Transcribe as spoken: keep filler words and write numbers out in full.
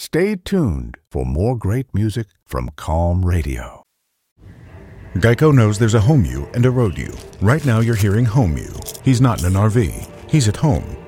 stay tuned for more great music from Calm Radio. Geico knows there's a home you and a road you. Right now you're hearing home you. He's not in an R V. He's at home.